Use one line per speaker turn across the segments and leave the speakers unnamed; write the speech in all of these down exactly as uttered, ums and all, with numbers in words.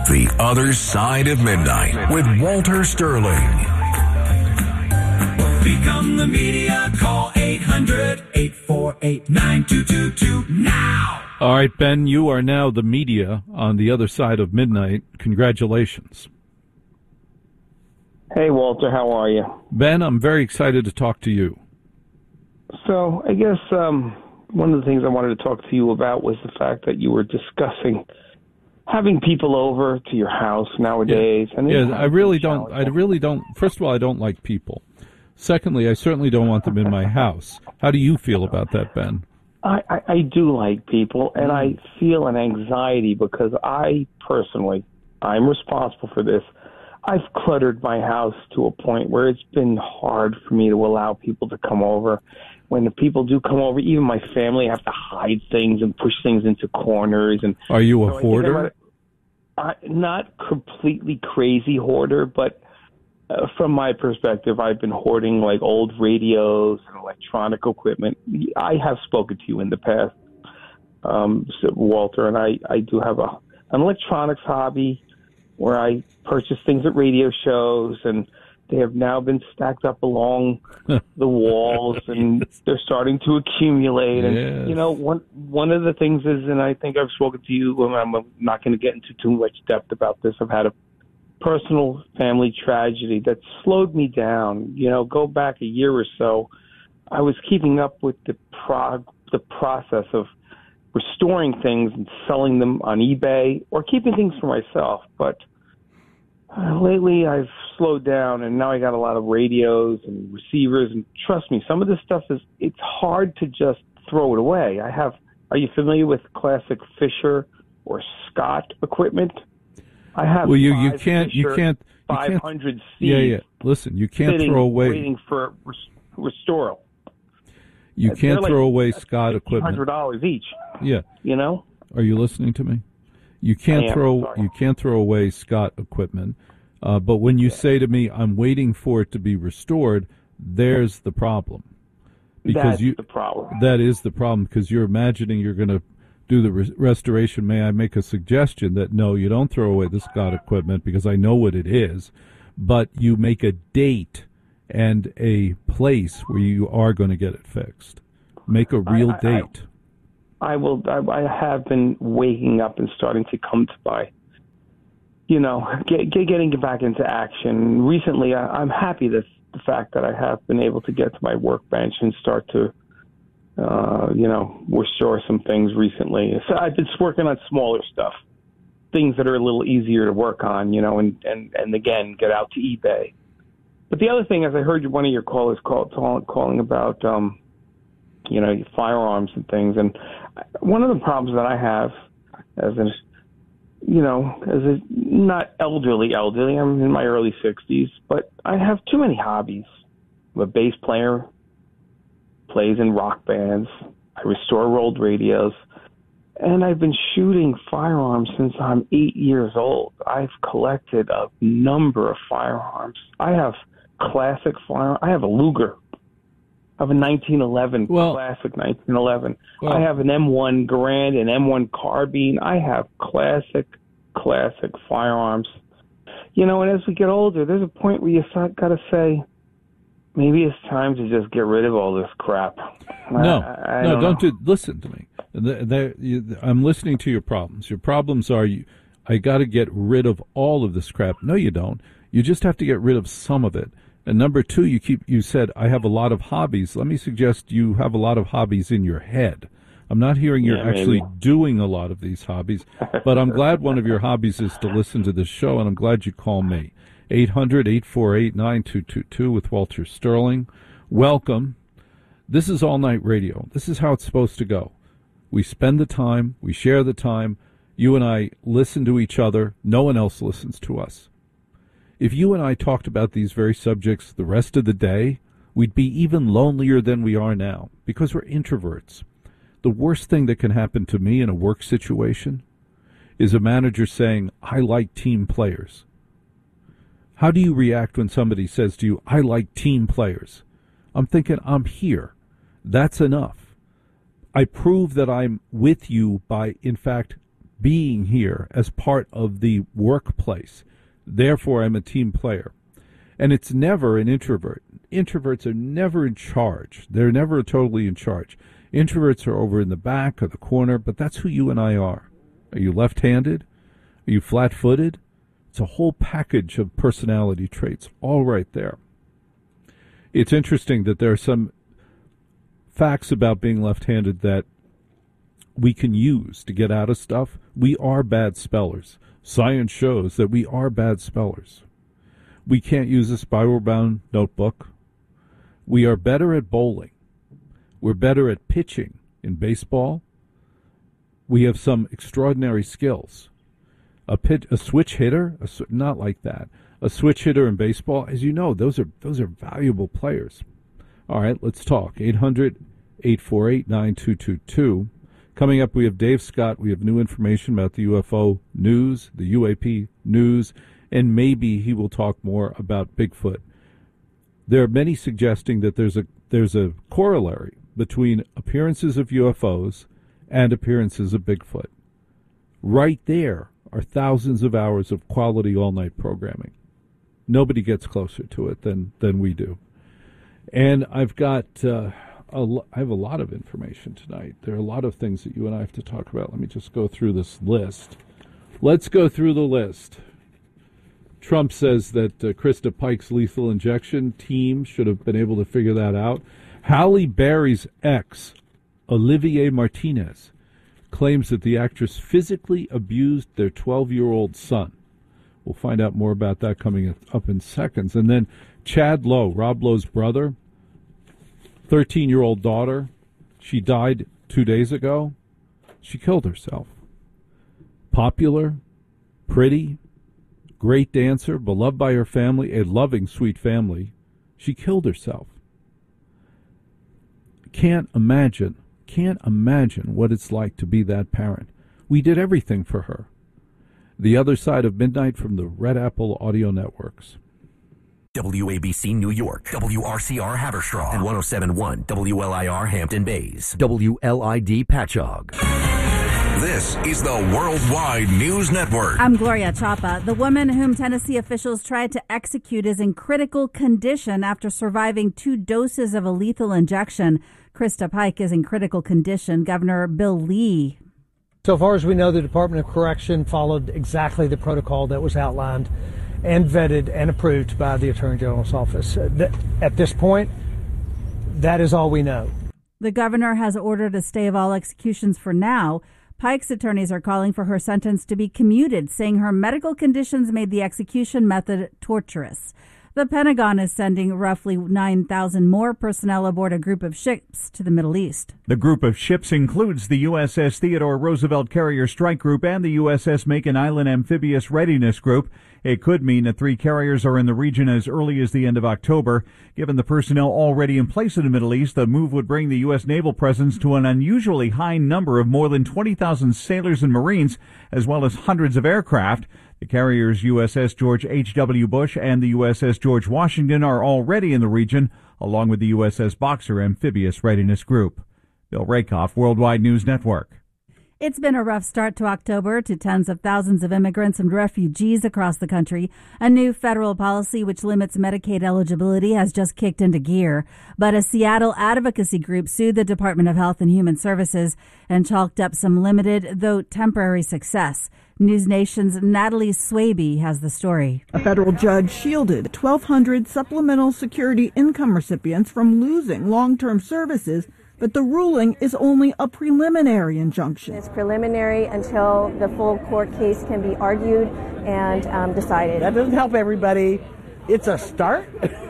The Other Side of Midnight with Walter Sterling.
Become the media. Call eight hundred, eight four eight, nine two two two now.
All right, Ben, you are now the media on The Other Side of Midnight. Congratulations.
Hey, Walter, how are you?
Ben, I'm very excited to talk to you.
So I guess um, one of the things I wanted to talk to you about was the fact that you were discussing having people over to your house nowadays.
Yeah,
and
yeah I really don't. I really don't. First of all, I don't like people. Secondly, I certainly don't want them in my house. How do you feel about that, Ben?
I, I, I do like people, and I feel an anxiety because I personally, I'm responsible for this. I've cluttered my house to a point where it's been hard for me to allow people to come over. When the people do come over, even my family, I have to hide things and push things into corners. And
are you a
so
hoarder?
I, not completely crazy hoarder, but uh, from my perspective, I've been hoarding like old radios and electronic equipment. I have spoken to you in the past, um, so Walter, and I, I do have a an electronics hobby where I purchase things at radio shows, and they have now been stacked up along the walls, and yes. They're starting to accumulate. And,
yes.
you know, one one of the things is, and I think I've spoken to you, and I'm not going to get into too much depth about this, I've had a personal family tragedy that slowed me down. You know, go back a year or so, I was keeping up with the prog- the process of restoring things and selling them on eBay or keeping things for myself. But uh, lately I've slowed down, and now I got a lot of radios and receivers. And trust me, some of this stuff is, it's hard to just throw it away. I have, are you familiar with classic Fisher or Scott equipment? I have
well, you, you can't,
Fisher
you can't, you
five hundred C.
Yeah, yeah. Listen, you can't
sitting,
throw away.
Waiting for restoral.
You can't
like,
throw away Scott equipment.
Hundred dollars each.
Yeah.
You know.
Are you listening to me? You can't
am,
throw
sorry.
you can't throw away Scott equipment. Uh, but when you
yeah.
say to me, "I'm waiting for it to be restored," there's the problem. Because
That's
you,
the problem.
That is the problem because you're imagining you're going to do the res- restoration. May I make a suggestion that no, you don't throw away the Scott equipment because I know what it is, but you make a date and a place where you are going to get it fixed. Make a real
I, I,
date.
I, I will. I, I have been waking up and starting to come to my, you know, get, get getting back into action. Recently, I, I'm happy that the fact that I have been able to get to my workbench and start to, uh, you know, restore some things recently. So I've been working on smaller stuff, things that are a little easier to work on, you know, and, and, and again, get out to eBay. But the other thing is I heard one of your callers call, calling about, um, you know, firearms and things. And one of the problems that I have as a, you know, as a not elderly, elderly, I'm in my early sixties, but I have too many hobbies. I'm a bass player, plays in rock bands. I restore old radios. And I've been shooting firearms since I'm eight years old. I've collected a number of firearms. I have classic firearms. I have a Luger. I have a nineteen eleven,
well,
classic nineteen eleven.
Well,
I have an M one Garand, an M one carbine. I have classic, classic firearms. You know, and as we get older, there's a point where you got to say, maybe it's time to just get rid of all this crap.
No,
I, I
no,
don't,
don't
know.
do. Listen to me. The, the, you, I'm listening to your problems. Your problems are you. I got to get rid of all of this crap. No, you don't. You just have to get rid of some of it. And number two, you keep. You said I have a lot of hobbies. Let me suggest you have a lot of hobbies in your head. I'm not hearing you're
yeah,
actually
maybe.
doing a lot of these hobbies, but I'm glad one of your hobbies is to listen to this show, and I'm glad you call me. eight hundred, eight four eight, nine two two two with Walter Sterling. Welcome. This is All Night Radio. This is how it's supposed to go. We spend the time. We share the time. You and I listen to each other. No one else listens to us. If you and I talked about these very subjects the rest of the day, we'd be even lonelier than we are now because we're introverts. The worst thing that can happen to me in a work situation is a manager saying, I like team players. How do you react when somebody says to you, I like team players? I'm thinking, I'm here. That's enough. I prove that I'm with you by, in fact, being here as part of the workplace. Therefore, I'm a team player. And it's never an introvert. Introverts are never in charge. They're never totally in charge. Introverts are over in the back or the corner, but that's who you and I are. Are you left-handed? Are you flat-footed? It's a whole package of personality traits all right there. It's interesting that there are some facts about being left-handed that we can use to get out of stuff. We are bad spellers. Science shows that we are bad spellers. We can't use a spiral-bound notebook. We are better at bowling. We're better at pitching in baseball. We have some extraordinary skills. A pitch, a switch hitter, a, not like that. A switch hitter in baseball, as you know, those are those are valuable players. All right, let's talk. eight hundred, eight four eight, nine two two two. Coming up, we have Dave Scott. We have new information about the U F O news, the U A P news, and maybe he will talk more about Bigfoot. There are many suggesting that there's a there's a corollary between appearances of U F Os and appearances of Bigfoot. Right there are thousands of hours of quality all-night programming. Nobody gets closer to it than, than we do. And I've got uh, a, I have a lot of information tonight. There are a lot of things that you and I have to talk about. Let me just go through this list. Let's go through the list. Trump says that uh, Krista Pike's lethal injection team should have been able to figure that out. Halle Berry's ex, Olivier Martinez, claims that the actress physically abused their twelve-year-old son. We'll find out more about that coming up in seconds. And then Chad Lowe, Rob Lowe's brother, thirteen-year-old daughter, she died two days ago. She killed herself. Popular, pretty, great dancer, beloved by her family, a loving, sweet family. She killed herself. Can't imagine, can't imagine what it's like to be that parent. We did everything for her. The Other Side of Midnight from the Red Apple Audio Networks.
W A B C New York, W R C R Haverstraw, and one oh seven point one W L I R Hampton Bays, W L I D Patchogue.
This is the Worldwide News Network.
I'm Gloria Chapa. The woman whom Tennessee officials tried to execute is in critical condition after surviving two doses of a lethal injection. Krista Pike is in critical condition. Governor Bill Lee.
So far as we know, the Department of Correction followed exactly the protocol that was outlined and vetted and approved by the Attorney General's office. At this point, that is all we know.
The governor has ordered a stay of all executions for now. Pike's attorneys are calling for her sentence to be commuted, saying her medical conditions made the execution method torturous. The Pentagon is sending roughly nine thousand more personnel aboard a group of ships to the Middle East.
The group of ships includes the U S S Theodore Roosevelt Carrier Strike Group and the U S S Macon Island Amphibious Readiness Group. It could mean that three carriers are in the region as early as the end of October. Given the personnel already in place in the Middle East, the move would bring the U S naval presence to an unusually high number of more than twenty thousand sailors and Marines, as well as hundreds of aircraft. The carriers U S S George H W. Bush and the U S S George Washington are already in the region, along with the U S S Boxer Amphibious Readiness Group. Bill Rakoff, Worldwide News Network.
It's been a rough start to October to tens of thousands of immigrants and refugees across the country. A new federal policy which limits Medicaid eligibility has just kicked into gear. But a Seattle advocacy group sued the Department of Health and Human Services and chalked up some limited, though temporary, success. News Nation's Natalie Swaby has the story.
A federal judge shielded twelve hundred supplemental security income recipients from losing long-term services, but the ruling is only a preliminary injunction.
It's preliminary until the full court case can be argued and um, decided.
That doesn't help everybody. It's a start,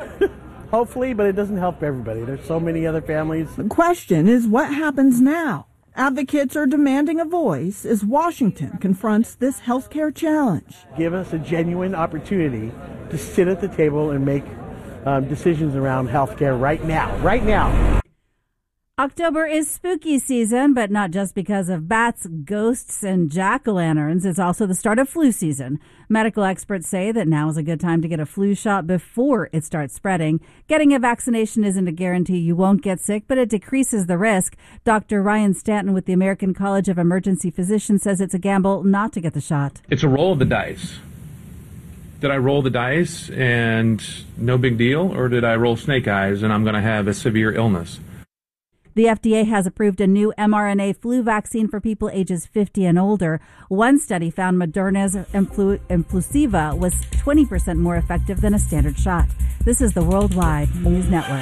hopefully, but it doesn't help everybody. There's so many other families.
The question is what happens now? Advocates are demanding a voice as Washington confronts this healthcare challenge.
Give us a genuine opportunity to sit at the table and make um, decisions around healthcare right now, right now.
October is spooky season, but not just because of bats, ghosts, and jack-o'-lanterns. It's also the start of flu season. Medical experts say that now is a good time to get a flu shot before it starts spreading. Getting a vaccination isn't a guarantee you won't get sick, but it decreases the risk. Doctor Ryan Stanton with the American College of Emergency Physicians says it's a gamble not to get the shot.
It's a roll of the dice. Did I roll the dice and no big deal, or did I roll snake eyes and I'm going to have a severe illness?
The F D A has approved a new mRNA flu vaccine for people ages fifty and older. One study found Moderna's Influ- Influsiva was twenty percent more effective than a standard shot. This is the Worldwide News Network.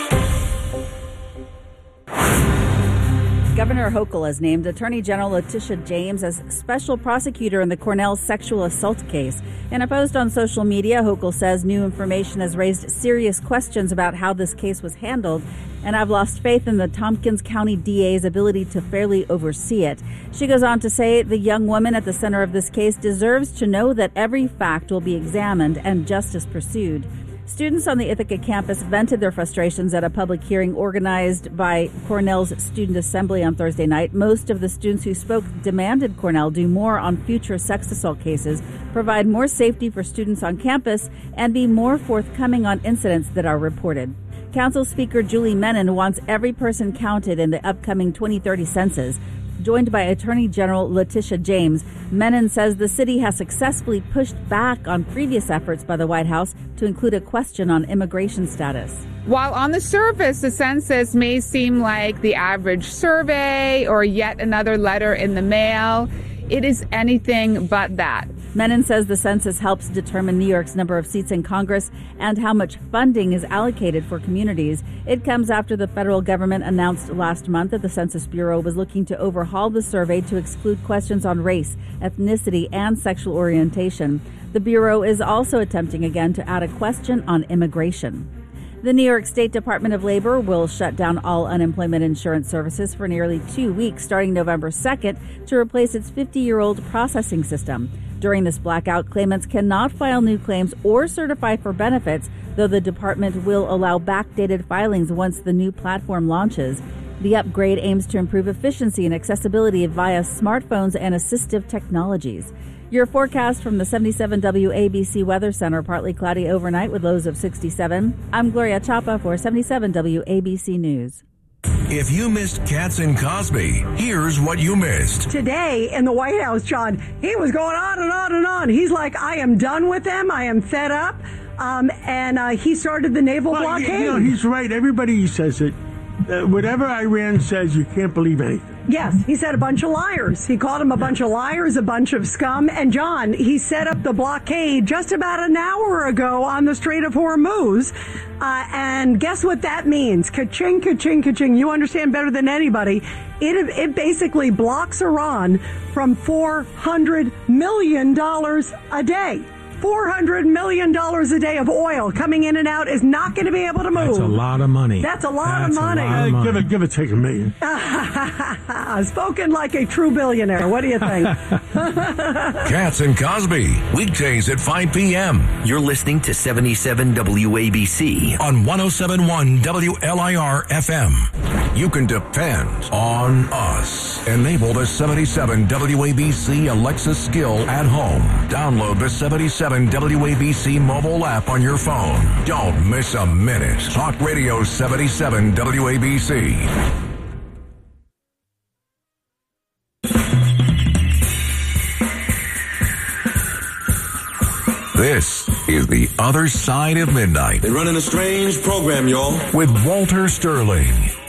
Governor Hochul has named Attorney General Letitia James as special prosecutor in the Cornell sexual assault case. In a post on social media, Hochul says new information has raised serious questions about how this case was handled, and I've lost faith in the Tompkins County D A's ability to fairly oversee it. She goes on to say the young woman at the center of this case deserves to know that every fact will be examined and justice pursued. Students on the Ithaca campus vented their frustrations at a public hearing organized by Cornell's Student Assembly on Thursday night. Most of the students who spoke demanded Cornell do more on future sex assault cases, provide more safety for students on campus, and be more forthcoming on incidents that are reported. Council Speaker Julie Menin wants every person counted in the upcoming twenty thirty census. Joined by Attorney General Letitia James, Menin says the city has successfully pushed back on previous efforts by the White House to include a question on immigration status.
While on the surface, the census may seem like the average survey or yet another letter in the mail, it is anything but that.
Menin says the census helps determine New York's number of seats in Congress and how much funding is allocated for communities. It comes after the federal government announced last month that the Census Bureau was looking to overhaul the survey to exclude questions on race, ethnicity, and sexual orientation. The Bureau is also attempting again to add a question on immigration. The New York State Department of Labor will shut down all unemployment insurance services for nearly two weeks starting November second to replace its fifty-year-old processing system. During this blackout, claimants cannot file new claims or certify for benefits, though the department will allow backdated filings once the new platform launches. The upgrade aims to improve efficiency and accessibility via smartphones and assistive technologies. Your forecast from the seventy-seven W A B C Weather Center, partly cloudy overnight with lows of sixty-seven. I'm Gloria Chapa for seventy-seven W A B C News.
If you missed Katz and Cosby, here's what you missed.
Today in the White House, John, he was going on and on and on. He's like, I am done with them. I am fed up. Um, and uh, he started the naval
well,
blockade.
You know, he's right. Everybody says it. Uh, whatever Iran says, you can't believe anything.
Yes, he said a bunch of liars. He called them a bunch of liars, a bunch of scum. And John, he set up the blockade just about an hour ago on the Strait of Hormuz. Uh, and guess what that means? Ka-ching, ka-ching, ka-ching. You understand better than anybody. It, it basically blocks Iran from four hundred million dollars a day. four hundred million dollars a day of oil coming in and out is not going to be able to move.
That's a lot of money.
That's a lot
That's
of money.
A lot of money. Give it, give it, take a million.
Spoken like a true billionaire. What do you think?
Katz and Cosby, weekdays at five p.m.
You're listening to seventy-seven W A B C
on one oh seven point one W L I R F M. You can depend on us. Enable the seventy-seven W A B C Alexa skill at home. Download the seventy-seven W A B C mobile app on your phone. Don't miss a minute. Talk Radio seventy-seven W A B C. This is The Other Side of Midnight.
They're running a strange program, y'all.
With Walter Sterling.